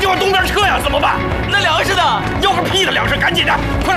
往东边撤呀，怎么办？ 那粮食呢？ 要个屁的粮食！赶紧的，快